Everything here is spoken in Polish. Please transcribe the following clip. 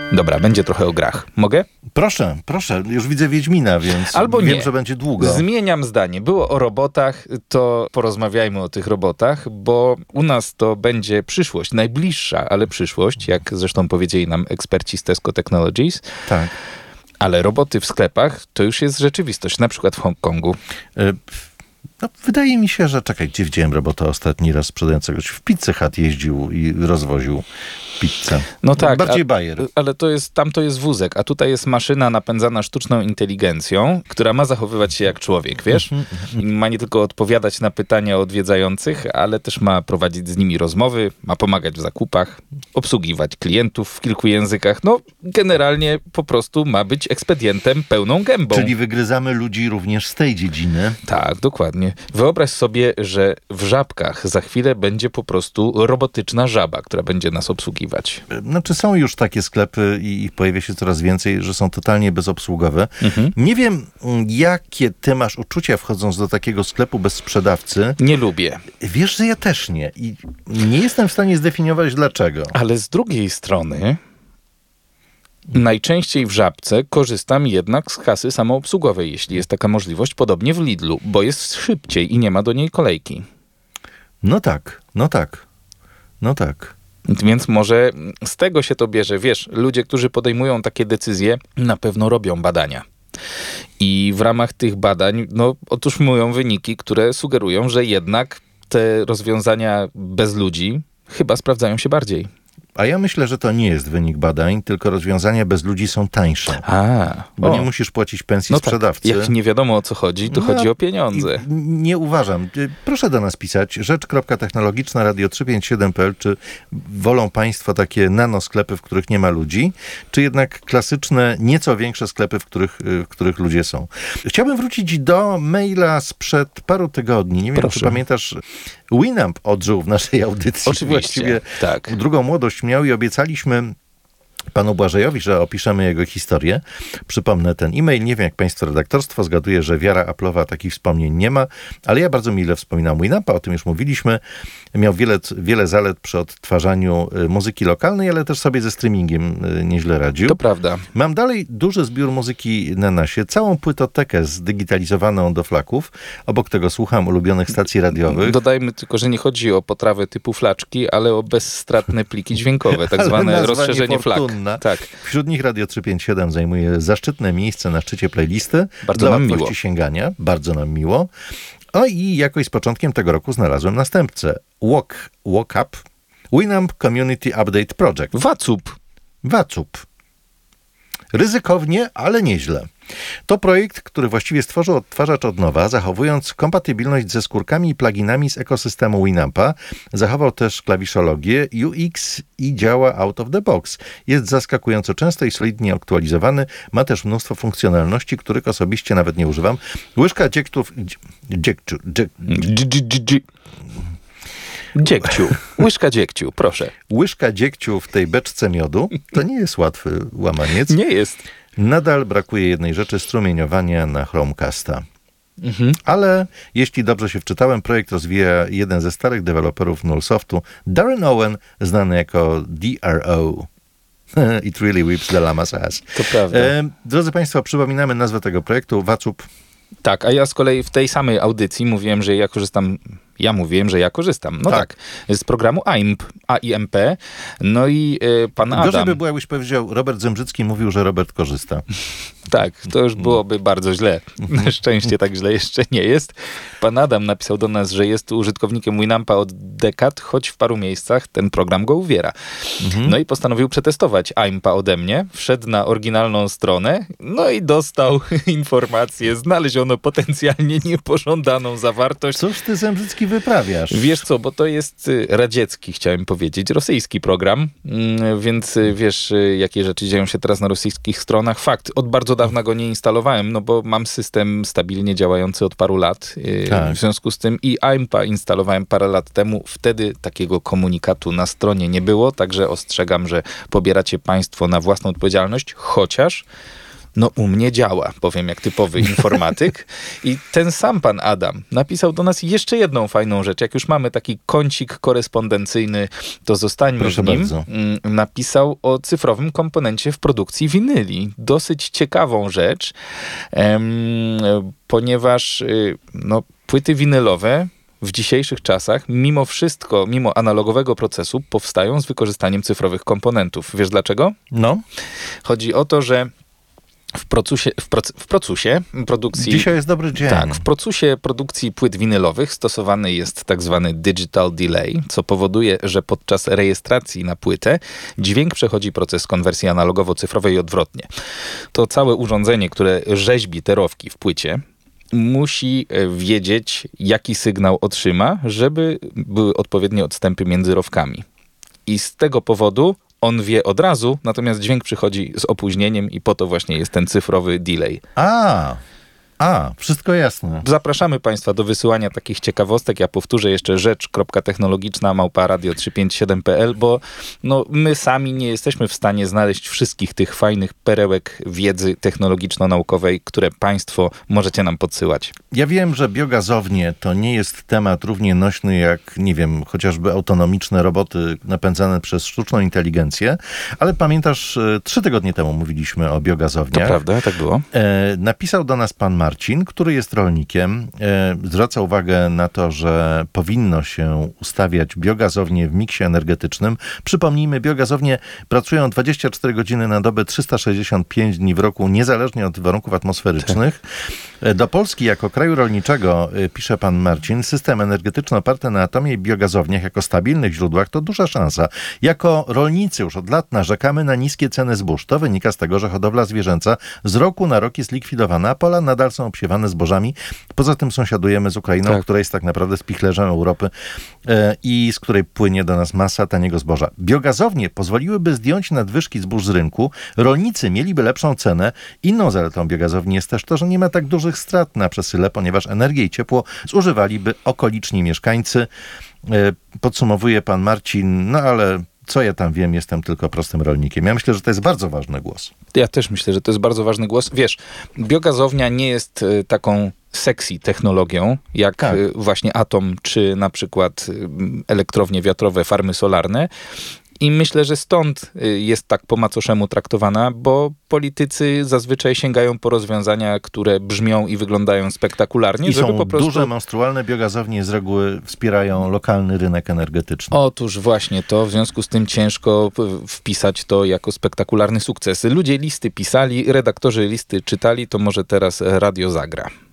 Dobra, będzie trochę o grach. Mogę? Proszę, już widzę Wiedźmina, więc Albo wiem, nie. że będzie długo. Zmieniam zdanie. Było o robotach, to porozmawiajmy o tych robotach, bo u nas to będzie przyszłość, najbliższa, ale przyszłość, jak zresztą powiedzieli nam eksperci z Tesco Technologies. Tak. Ale roboty w sklepach to już jest rzeczywistość, na przykład w Hongkongu. No, wydaje mi się, że gdzie widziałem robota ostatni raz sprzedającego się? W Pizzy Hut jeździł i rozwoził pizzę. No tak, bardziej bajer. Ale tam to jest wózek, a tutaj jest maszyna napędzana sztuczną inteligencją, która ma zachowywać się jak człowiek, wiesz? I ma nie tylko odpowiadać na pytania odwiedzających, ale też ma prowadzić z nimi rozmowy, ma pomagać w zakupach, obsługiwać klientów w kilku językach. No, generalnie po prostu ma być ekspedientem pełną gębą. Czyli wygryzamy ludzi również z tej dziedziny. Tak, dokładnie. Wyobraź sobie, że w Żabkach za chwilę będzie po prostu robotyczna żaba, która będzie nas obsługiwać. Znaczy są już takie sklepy i ich pojawia się coraz więcej, że są totalnie bezobsługowe. Nie wiem, jakie ty masz uczucia wchodząc do takiego sklepu bez sprzedawcy. Nie lubię. Wiesz, że ja też nie. I nie jestem w stanie zdefiniować dlaczego. Ale z drugiej strony najczęściej w Żabce korzystam jednak z kasy samoobsługowej, jeśli jest taka możliwość, podobnie w Lidlu, bo jest szybciej i nie ma do niej kolejki. No tak. Więc może z tego się to bierze. Wiesz, ludzie, którzy podejmują takie decyzje, na pewno robią badania. I w ramach tych badań, otrzymują wyniki, które sugerują, że jednak te rozwiązania bez ludzi chyba sprawdzają się bardziej. A ja myślę, że to nie jest wynik badań, tylko rozwiązania bez ludzi są tańsze. Bo nie musisz płacić pensji sprzedawcy. Tak, jak nie wiadomo o co chodzi, to chodzi o pieniądze. Nie uważam. Proszę do nas pisać rzecz.technologiczna.radio357.pl, czy wolą państwo takie nanosklepy, w których nie ma ludzi, czy jednak klasyczne, nieco większe sklepy, w których ludzie są. Chciałbym wrócić do maila sprzed paru tygodni. Nie wiem, czy pamiętasz, Winamp odżył w naszej audycji. Oczywiście, właściwie tak. Drugą młodość miał i obiecaliśmy panu Błażejowi, że opiszemy jego historię. Przypomnę ten e-mail. Nie wiem, jak państwo redaktorstwo zgaduje, że wiara Apple'owa takich wspomnień nie ma, ale ja bardzo mile wspominam Winampa, o tym już mówiliśmy. Miał wiele zalet przy odtwarzaniu muzyki lokalnej, ale też sobie ze streamingiem nieźle radził. To prawda. Mam dalej duży zbiór muzyki na nasie, całą płytotekę zdigitalizowaną do flaków. Obok tego słucham ulubionych stacji radiowych. Dodajmy tylko, że nie chodzi o potrawę typu flaczki, ale o bezstratne pliki dźwiękowe, tak zwane rozszerzenie flak. Tak. Wśród nich Radio 357 zajmuje zaszczytne miejsce na szczycie playlisty. Bardzo dla nam łatwości sięgania. Bardzo nam miło. I jakoś z początkiem tego roku znalazłem następcę. Walk Up. Winamp Community Update Project. Wacup. Ryzykownie, ale nieźle. To projekt, który właściwie stworzył odtwarzacz od nowa, zachowując kompatybilność ze skórkami i pluginami z ekosystemu Winampa. Zachował też klawiszologię, UX i działa out of the box. Jest zaskakująco często i solidnie aktualizowany. Ma też mnóstwo funkcjonalności, których osobiście nawet nie używam. Łyżka dziegciów... Łyżka dziegciu, proszę. Łyżka dziegciu w tej beczce miodu to nie jest łatwy łamaniec. Nie jest. Nadal brakuje jednej rzeczy, strumieniowania na Chromecasta. Ale jeśli dobrze się wczytałem, projekt rozwija jeden ze starych deweloperów Nullsoftu, Darren Owen, znany jako DRO. It really whips the llama's ass. To prawda. Drodzy Państwo, przypominamy nazwę tego projektu, Wacup. Tak, a ja z kolei w tej samej audycji mówiłem, że ja korzystam. No tak. Z programu AIMP. No i pan Adam... Gorzej by było, jakbyś powiedział, Robert Zembrzycki mówił, że Robert korzysta. Tak, to już byłoby bardzo źle. Na szczęście tak źle jeszcze nie jest. Pan Adam napisał do nas, że jest użytkownikiem Winampa od dekad, choć w paru miejscach ten program go uwiera. No i postanowił przetestować AIMPa ode mnie. Wszedł na oryginalną stronę, no i dostał informację. Znaleziono potencjalnie niepożądaną zawartość. Cóż ty, Zembrzycki, wyprawiasz? Wiesz co, bo to jest radziecki, chciałem powiedzieć, rosyjski program, więc wiesz, jakie rzeczy dzieją się teraz na rosyjskich stronach. Fakt, od bardzo dawna go nie instalowałem, no bo mam system stabilnie działający od paru lat. Tak. W związku z tym i AIMPa instalowałem parę lat temu. Wtedy takiego komunikatu na stronie nie było, także ostrzegam, że pobieracie państwo na własną odpowiedzialność, chociaż No u mnie działa, powiem jak typowy informatyk. I ten sam pan Adam napisał do nas jeszcze jedną fajną rzecz. Jak już mamy taki kącik korespondencyjny, to zostańmy Proszę w nim. bardzo. Napisał o cyfrowym komponencie w produkcji winyli. Dosyć ciekawą rzecz, ponieważ płyty winylowe w dzisiejszych czasach, mimo wszystko, mimo analogowego procesu, powstają z wykorzystaniem cyfrowych komponentów. Wiesz dlaczego? No. Chodzi o to, że w procesie produkcji... Dzisiaj jest dobry dzień. Tak, w procesie produkcji płyt winylowych stosowany jest tak zwany digital delay, co powoduje, że podczas rejestracji na płytę dźwięk przechodzi proces konwersji analogowo-cyfrowej i odwrotnie. To całe urządzenie, które rzeźbi te rowki w płycie, musi wiedzieć, jaki sygnał otrzyma, żeby były odpowiednie odstępy między rowkami. I z tego powodu on wie od razu, natomiast dźwięk przychodzi z opóźnieniem i po to właśnie jest ten cyfrowy delay. Wszystko jasne. Zapraszamy Państwa do wysyłania takich ciekawostek. Ja powtórzę jeszcze rzecz.technologiczna@radio357.pl, bo my sami nie jesteśmy w stanie znaleźć wszystkich tych fajnych perełek wiedzy technologiczno-naukowej, które Państwo możecie nam podsyłać. Ja wiem, że biogazownie to nie jest temat równie nośny jak, nie wiem, chociażby autonomiczne roboty napędzane przez sztuczną inteligencję, ale pamiętasz, 3 tygodnie temu mówiliśmy o biogazowniach. To prawda, tak było. Napisał do nas pan Marcin, który jest rolnikiem. Zwraca uwagę na to, że powinno się ustawiać biogazownie w miksie energetycznym. Przypomnijmy, biogazownie pracują 24 godziny na dobę, 365 dni w roku, niezależnie od warunków atmosferycznych. Do Polski jako kraju rolniczego, pisze pan Marcin, system energetyczny oparty na atomie i biogazowniach jako stabilnych źródłach to duża szansa. Jako rolnicy już od lat narzekamy na niskie ceny zbóż. To wynika z tego, że hodowla zwierzęca z roku na rok jest likwidowana, a pola nadal są obsiewane zbożami. Poza tym sąsiadujemy z Ukrainą, która jest tak naprawdę spichlerzem Europy i z której płynie do nas masa taniego zboża. Biogazownie pozwoliłyby zdjąć nadwyżki zbóż z rynku, rolnicy mieliby lepszą cenę. Inną zaletą biogazowni jest też to, że nie ma tak dużych strat na przesyle, ponieważ energię i ciepło zużywaliby okoliczni mieszkańcy. Podsumowuje pan Marcin, ale co ja tam wiem, jestem tylko prostym rolnikiem. Ja myślę, że to jest bardzo ważny głos. Ja też myślę, że to jest bardzo ważny głos. Wiesz, biogazownia nie jest taką sexy technologią, jak właśnie atom, czy na przykład elektrownie wiatrowe, farmy solarne. I myślę, że stąd jest tak po macoszemu traktowana, bo politycy zazwyczaj sięgają po rozwiązania, które brzmią i wyglądają spektakularnie. I żeby są po prostu... duże, monstrualne biogazownie z reguły wspierają lokalny rynek energetyczny. Otóż właśnie to, w związku z tym ciężko wpisać to jako spektakularny sukces. Ludzie listy pisali, redaktorzy listy czytali, to może teraz radio zagra.